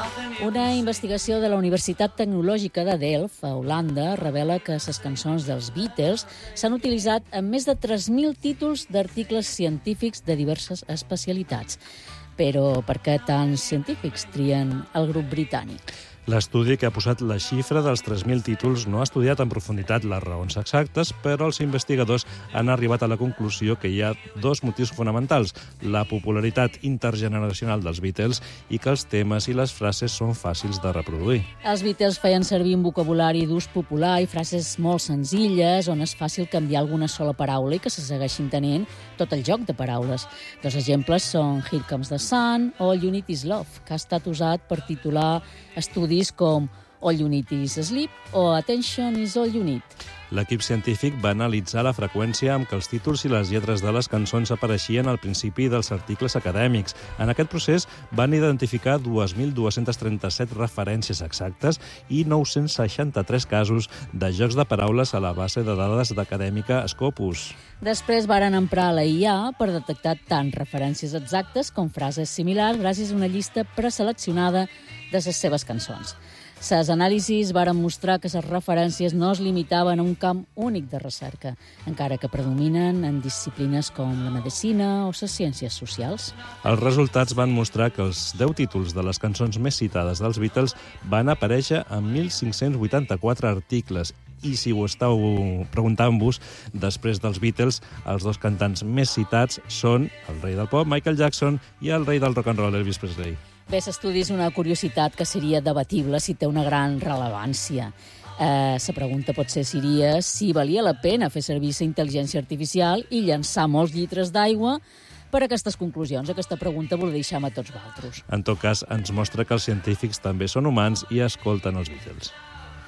Una investigació de la Universitat Tecnològica de Delft, a Holanda, revela que les cançons dels Beatles s'han utilitzat en més de 3.000 títols d'articles científics de diverses especialitats. Però per què tants científics trien el grup britànic? L'estudi que ha posat la xifra dels 3.000 títols no ha estudiat en profunditat les raons exactes, però els investigadors han arribat a la conclusió que hi ha dos motius fonamentals: la popularitat intergeneracional dels Beatles i que els temes i les frases són fàcils de reproduir. Els Beatles feien servir un vocabulari d'ús popular i frases molt senzilles, on és fàcil canviar alguna sola paraula i que se segueixin tenint tot el joc de paraules. Dos exemples són Here Comes the Sun o All You Need Is Love, que ha estat usat per titular estudis com All You Need Is Sleep o Attention Is All You Need. L'equip científic va analitzar la freqüència amb què els títols i les lletres de les cançons apareixien al principi dels articles acadèmics. En aquest procés van identificar 2.237 referències exactes i 963 casos de jocs de paraules a la base de dades d'acadèmica Scopus. Després varen emprar la IA per detectar tant referències exactes com frases similars gràcies a una llista preseleccionada de les seves cançons. Les anàlisis varen mostrar que les referències no es limitaven a un camp únic de recerca, encara que predominen en disciplines com la medicina o les ciències socials. Els resultats van mostrar que els 10 títols de les cançons més citades dels Beatles van aparèixer en 1.584 articles. I si ho estàu preguntant-vos, després dels Beatles, els dos cantants més citats són el rei del pop, Michael Jackson, i el rei del rock and roll, Elvis Presley. Bé, l'estudi és una curiositat que seria debatible si té una gran rellevància. La pregunta potser seria si valia la pena fer servir la intel·ligència artificial i llançar molts litres d'aigua per a aquestes conclusions. Aquesta pregunta la deixem a tots vosaltres. En tot cas, ens mostra que els científics també són humans i escolten els Beatles.